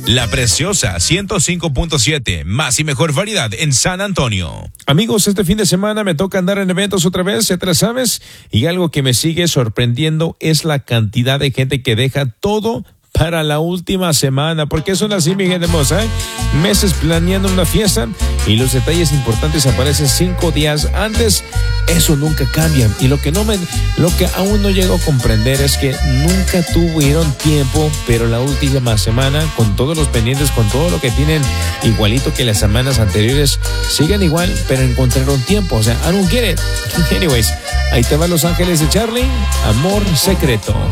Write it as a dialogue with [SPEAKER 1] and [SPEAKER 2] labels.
[SPEAKER 1] La Preciosa 105.7, más y mejor variedad en San Antonio.
[SPEAKER 2] Amigos, este fin de semana me toca andar en eventos otra vez, ya te la sabes, y algo que me sigue sorprendiendo es la cantidad de gente que deja todo para la última semana, porque son así, mi gente hermosa, meses planeando una fiesta y los detalles importantes aparecen 5 días antes. Eso nunca cambia, y lo que aún no llego a comprender es que nunca tuvieron tiempo, pero la última semana, con todos los pendientes, con todo lo que tienen, igualito que las semanas anteriores, siguen igual, pero encontraron tiempo. O sea, I don't get it. Anyways, ahí te va Los Ángeles de Charlie, Amor Secreto.